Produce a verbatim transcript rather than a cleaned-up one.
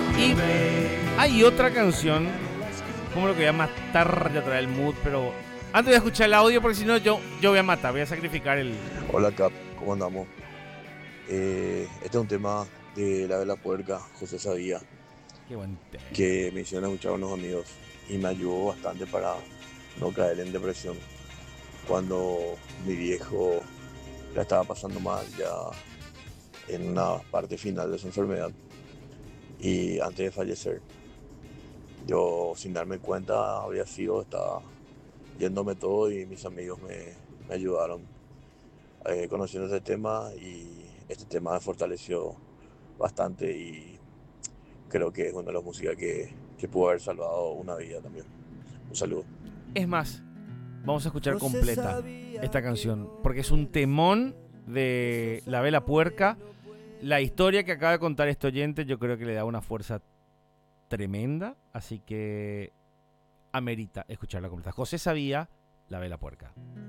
Y hay otra canción, como lo que voy a matar ya trae el mood, pero antes voy a escuchar el audio porque si no yo, yo voy a matar, voy a sacrificar el... Hola Cap, ¿cómo andamos? Eh, este es un tema de La Vela Puerca, José Sabía, Qué buen tema. que me hicieron escuchar a unos amigos y me ayudó bastante para no caer en depresión. Cuando mi viejo la estaba pasando mal ya en una parte final de su enfermedad y antes de fallecer, yo sin darme cuenta había sido, estaba yéndome todo y mis amigos me, me ayudaron eh, conociendo este tema y este tema me fortaleció bastante y creo que es una de las músicas que, que pudo haber salvado una vida también. Un saludo. Es más, vamos a escuchar completa esta canción porque es un temón de La Vela Puerca. La historia que acaba de contar este oyente yo creo que le da una fuerza tremenda, así que amerita escucharla completa. José Sabía, La Vela Puerca.